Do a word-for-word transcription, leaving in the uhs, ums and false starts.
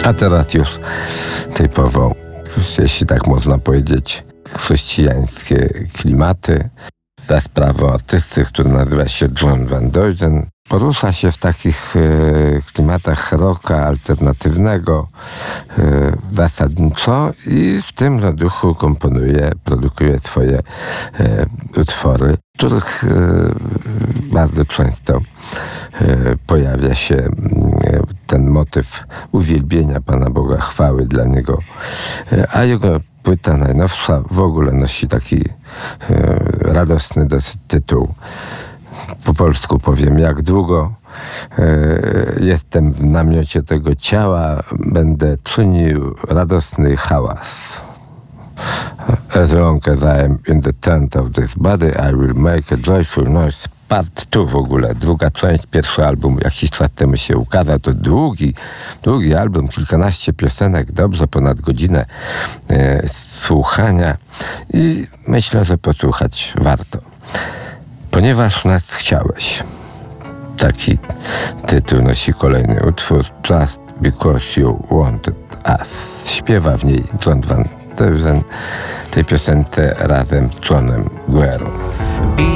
A teraz już typowo, jeśli tak można powiedzieć, chrześcijańskie klimaty. Za sprawą artysty, który nazywa się John Van Duysen. Porusza się w takich e, klimatach rocka alternatywnego e, zasadniczo i w tym duchu komponuje, produkuje swoje e, utwory, w których e, bardzo często e, pojawia się e, ten motyw uwielbienia Pana Boga, chwały dla Niego, e, a jego płyta najnowsza w ogóle nosi taki e, radosny dosyć tytuł. Po polsku powiem, jak długo e, jestem w namiocie tego ciała, będę czynił radosny hałas. As long as I am in the tent of this body, I will make a joyful noise. Part two w ogóle, druga część, pierwszy album jakiś czas temu się ukazał. To długi, długi album, kilkanaście piosenek, dobrze ponad godzinę e, słuchania i myślę, że posłuchać warto. Ponieważ nas chciałeś. Taki tytuł nosi kolejny utwór, Just Because You Wanted Us. Śpiewa w niej John Van Duysen, tej piosence razem z Johnem Guerą.